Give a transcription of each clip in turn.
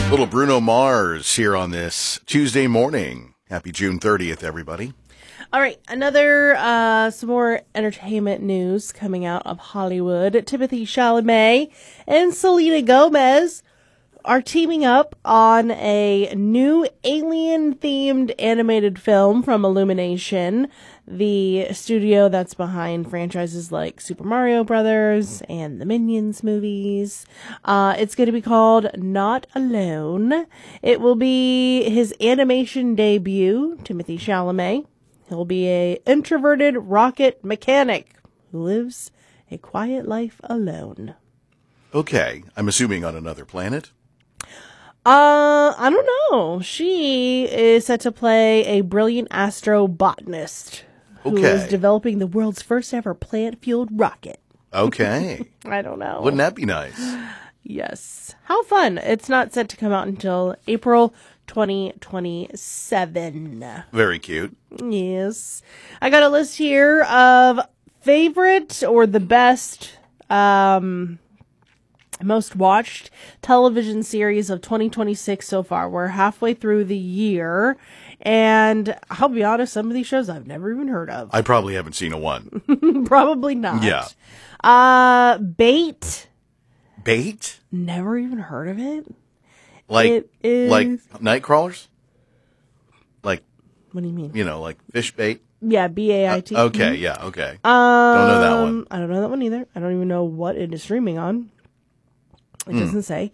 Little Bruno Mars here on this Tuesday morning. Happy June 30th, everybody. All right, another, some more entertainment news coming out of Hollywood. Timothy Chalamet and Selena Gomez are teaming up on a new alien-themed animated film from Illumination, the studio that's behind franchises like Super Mario Brothers and the Minions movies. It's going to be called Not Alone. It will be his animation debut, Timothy Chalamet. He'll be a introverted rocket mechanic who lives a quiet life alone. Okay, I'm assuming on another planet. I don't know. She is set to play a brilliant astrobotanist who is developing the world's first ever plant-fueled rocket. Okay. I don't know. Wouldn't that be nice? Yes. How fun. It's not set to come out until April 2027. Very cute. Yes. I got a list here of favorite or the best, most watched television series of 2026 so far. We're halfway through the year, and I'll be honest, some of these shows I've never even heard of. I probably haven't seen a one. Probably not. Yeah. Bait. Bait? Never even heard of it. Like, It is... like night crawlers? Like, What do you mean? you know, like fish bait? Yeah, BAIT. Okay, yeah, okay. Don't know that one. I don't know that one either. I don't even know what it is streaming on. It doesn't say.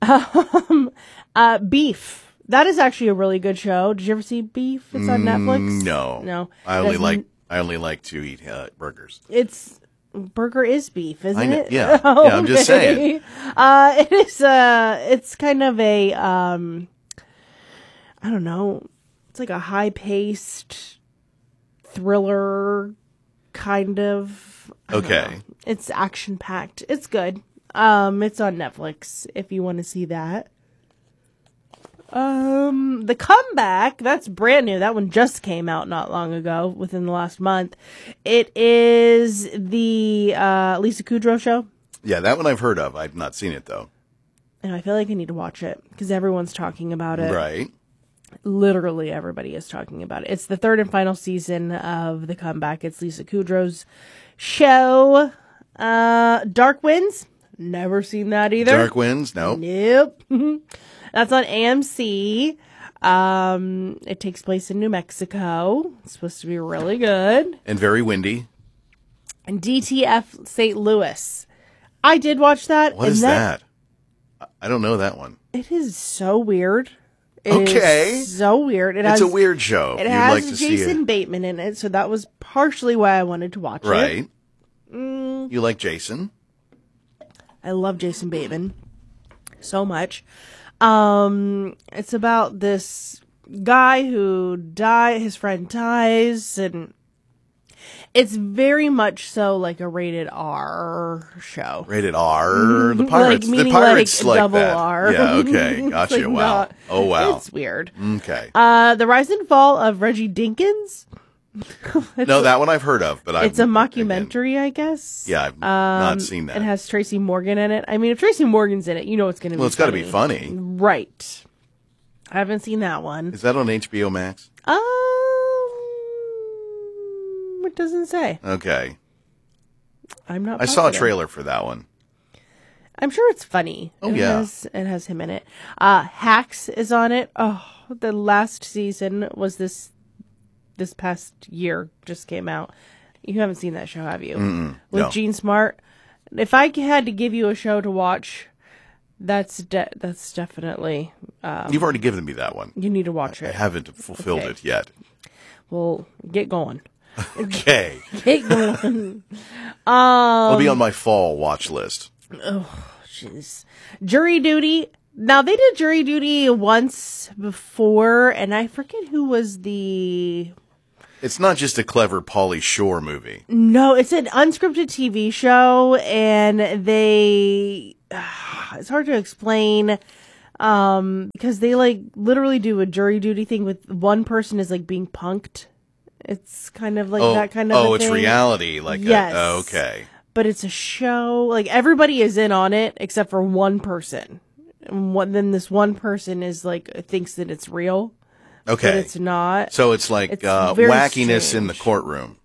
Beef. That is actually a really good show. Did you ever see Beef? It's on Netflix. No. I only like to eat burgers. Burger is beef, isn't I know, it? yeah. Yeah, I'm just saying. It is, it's kind of a, I don't know. It's like a high-paced thriller kind of. I don't Okay. know. It's action-packed. It's good. It's on Netflix if you want to see that. The Comeback, that's brand new. That one just came out not long ago, within the last month. It is the Lisa Kudrow show. Yeah, that one I've heard of. I've not seen it, though. And I feel like I need to watch it because everyone's talking about it. Right. Literally everybody is talking about it. It's the third and final season of The Comeback. It's Lisa Kudrow's show. Dark Winds. Never seen that either. Dark Winds? Nope. Nope. That's on AMC. It takes place in New Mexico. It's supposed to be really good. And very windy. And DTF St. Louis. I did watch that. What is that? I don't know that one. It is so weird. Okay. Is so weird. It's a weird show. It has Jason Bateman in it, so that was partially why I wanted to watch it. Right. You like Jason? I love Jason Bateman so much. It's about this guy who his friend dies, and it's very much so like a rated R show. Rated R? The Pirates, like, the Pirates like double that. R. Yeah, okay. Gotcha. Like wow. Oh, wow. It's weird. Okay. The Rise and Fall of Reggie Dinkins. No, that one I've heard of, but it's a mockumentary, I guess. Yeah, I've not seen that. It has Tracy Morgan in it. I mean, if Tracy Morgan's in it, you know it's going to be. Well, it's got to be funny, right? I haven't seen that one. Is that on HBO Max? It doesn't say. Okay. I'm not. I saw a trailer for that one. I'm sure it's funny. Oh, yeah. It has him in it. Hacks is on it. Oh, the last season was this past year, just came out. You haven't seen that show, have you? With no. Gene Smart. If I had to give you a show to watch, that's definitely. You've already given me that one. You need to watch it. I haven't fulfilled it yet. Well, get going. Okay. Get going. It'll be on my fall watch list. Oh, jeez. Jury Duty. Now, they did Jury Duty once before, and I forget who was the... It's not just a clever Pauly Shore movie. No, it's an unscripted TV show, and it's hard to explain, because they, like, literally do a jury duty thing with one person is, like, being punked. It's kind of like that kind of a thing. It's reality. Like yes. Okay. But it's a show. Like, everybody is in on it except for one person And then this one person is like thinks that it's real, Okay. but it's not. So it's like It's very wackiness in the strange. courtroom.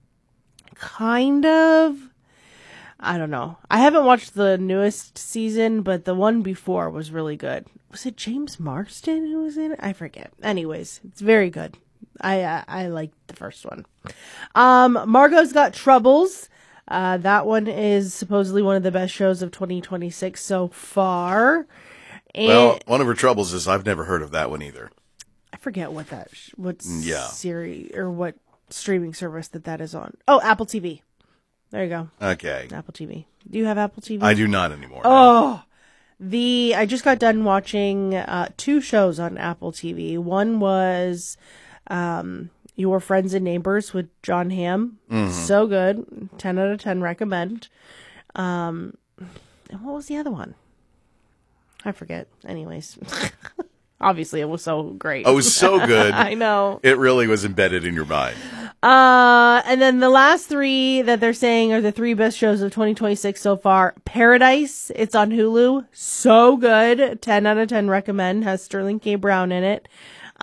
Kind of. I don't know. I haven't watched the newest season, but the one before was really good. Was it James Marsden who was in it? I forget. Anyways, it's very good. I liked the first one. Margot's Got Troubles. That one is supposedly one of the best shows of 2026 so far. And Well, one of her troubles is I've never heard of that one either. I forget what Yeah. series or what streaming service that is on. Oh, Apple TV. There you go. Okay. Apple TV. Do you have Apple TV? I do not anymore. Oh, I just got done watching 2 shows on Apple TV. One was Your Friends and Neighbors with John Hamm. So good. 10 out of 10 recommend. And what was the other one? I forget. Anyways. Obviously, it was so great. Oh, it was so good. I know. It really was embedded in your mind. And then the last 3 that they're saying are the 3 best shows of 2026 so far. Paradise, it's on Hulu. So good. 10 out of 10 recommend. Has Sterling K. Brown in it.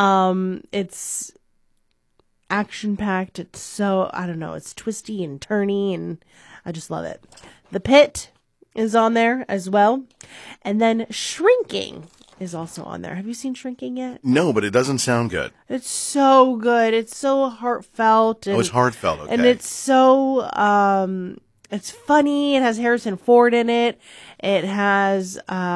It's action-packed. It's so, I don't know, it's twisty and turny, and I just love it. The Pit is on there as well. And then Shrinking is also on there. Have you seen Shrinking yet? No, but it doesn't sound good. It's so good. It's so heartfelt. And, Oh, it's heartfelt. Okay. And it's so, it's funny. It has Harrison Ford in it. It has,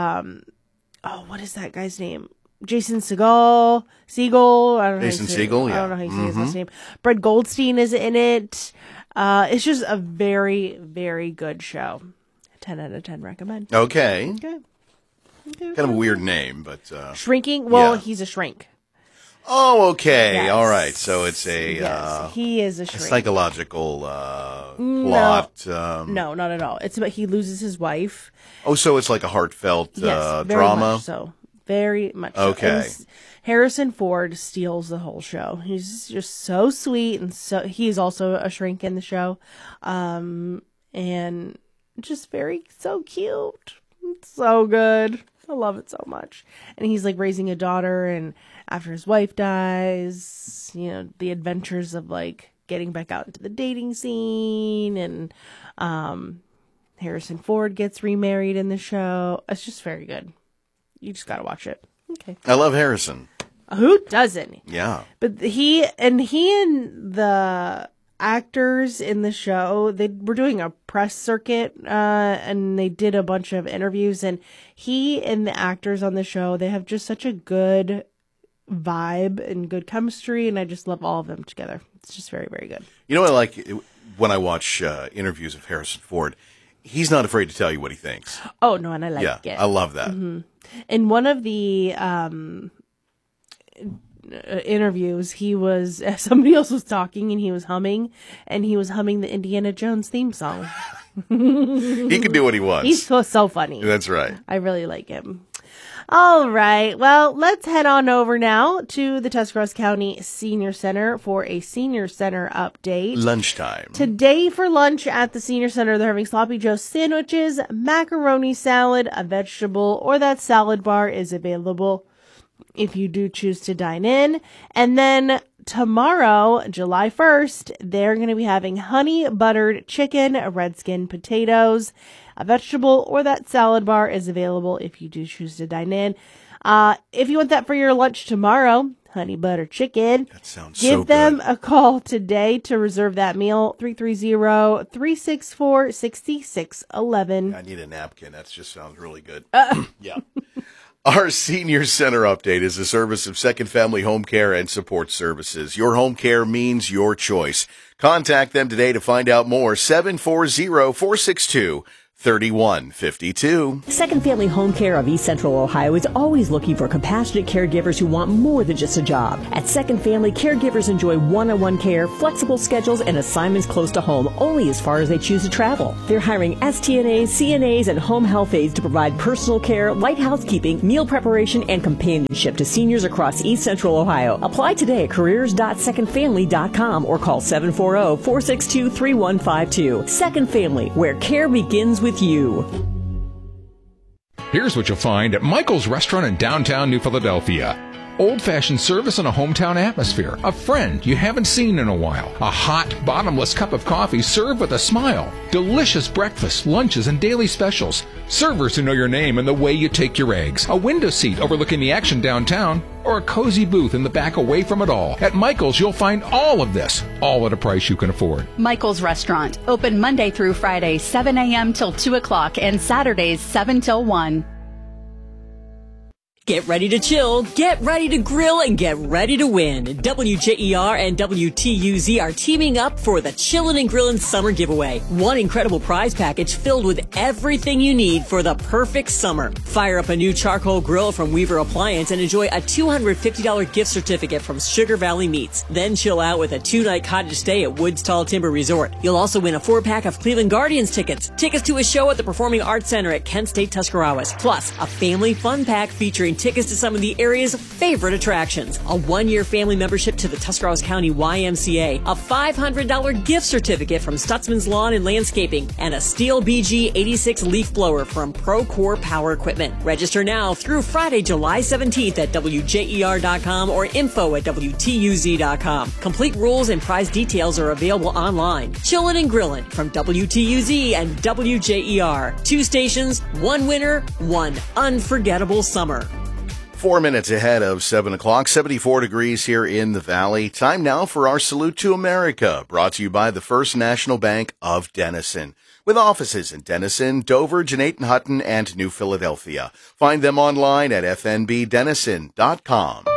what is that guy's name? Jason Segel. I don't know. Jason Segel, I yeah. don't know how you say his last name. Brett Goldstein is in it. It's just a very, very good show. 10 out of 10 recommend. Okay. Okay. Kind of a weird name, but... Shrinking? Well, Yeah. he's a shrink. Oh, okay. Yes. All right. So it's a Yes, he is a shrink. psychological plot. No, not at all. It's about he loses his wife. Oh, so it's like a heartfelt Yes, very drama? much so. Very much so. Okay. And Harrison Ford steals the whole show. He's just so sweet, and so he's also a shrink in the show. And just so cute. It's so good. I love it so much. And he's like raising a daughter, and after his wife dies, the adventures of like getting back out into the dating scene, and Harrison Ford gets remarried in the show. It's just very good. You just gotta watch it. Okay. I love Harrison. Who doesn't? Yeah. But he and the actors in the show, they were doing a press circuit, and they did a bunch of interviews, and he and the actors on the show, they have just such a good vibe and good chemistry, and I just love all of them together. It's just very, very good. You know what I like when I watch interviews of Harrison Ford? He's not afraid to tell you what he thinks. Oh, no, and I like it. I love that. In one of the interviews, somebody else was talking, and he was humming the Indiana Jones theme song. He can do what he wants. He's so funny. That's right. I really like him. All right. Well, let's head on over now to the Tuscarawas County Senior Center for a Senior Center update. Lunchtime. Today for lunch at the Senior Center, they're having Sloppy Joe sandwiches, macaroni salad, a vegetable, or that salad bar is available if you do choose to dine in. And then tomorrow, July 1st, they're going to be having honey buttered chicken, red skin potatoes, a vegetable, or that salad bar is available if you do choose to dine in. If you want that for your lunch tomorrow, honey butter chicken, That sounds give so them good. a call today to reserve that meal, 330-364-6611. I need a napkin. That just sounds really good. Yeah. Our Senior Center update is a service of Second Family Home Care and Support Services. Your home care means your choice. Contact them today to find out more. 740-462-3152. Second Family Home Care of East Central Ohio is always looking for compassionate caregivers who want more than just a job. At Second Family, caregivers enjoy one-on-one care, flexible schedules, and assignments close to home only as far as they choose to travel. They're hiring STNAs, CNAs, and home health aides to provide personal care, light housekeeping, meal preparation, and companionship to seniors across East Central Ohio. Apply today at careers.secondfamily.com or call 740-462-3152. Second Family, where care begins with you. Here's what you'll find at Michael's Restaurant in downtown New Philadelphia. Old-fashioned service in a hometown atmosphere. A friend you haven't seen in a while. A hot, bottomless cup of coffee served with a smile. Delicious breakfast, lunches, and daily specials. Servers who know your name and the way you take your eggs. A window seat overlooking the action downtown. Or a cozy booth in the back away from it all. At Michael's, you'll find all of this, all at a price you can afford. Michael's Restaurant. Open Monday through Friday, 7 a.m. till 2 o'clock, and Saturdays, 7 till 1. Get ready to chill, get ready to grill, and get ready to win. WJER and WTUZ are teaming up for the Chillin' and Grillin' Summer Giveaway. One incredible prize package filled with everything you need for the perfect summer. Fire up a new charcoal grill from Weaver Appliance and enjoy a $250 gift certificate from Sugar Valley Meats. Then chill out with a 2-night cottage stay at Woods Tall Timber Resort. You'll also win a 4-pack of Cleveland Guardians tickets, tickets to a show at the Performing Arts Center at Kent State Tuscarawas, plus a family fun pack featuring tickets to some of the area's favorite attractions, a 1-year family membership to the Tuscarawas County YMCA, a $500 gift certificate from Stutzman's Lawn and Landscaping, and a Steel BG 86 leaf blower from Procore Power Equipment. Register now through Friday, July 17th at WJER.com or info@WTUZ.com. Complete rules and prize details are available online. Chillin' and Grillin' from WTUZ and WJER. 2 stations, 1 winner, 1 unforgettable summer. 4 minutes ahead of 7 o'clock, 74 degrees here in the Valley. Time now for our Salute to America, brought to you by the First National Bank of Denison. With offices in Denison, Dover, Jeanette and Hutton, and New Philadelphia. Find them online at fnbdenison.com.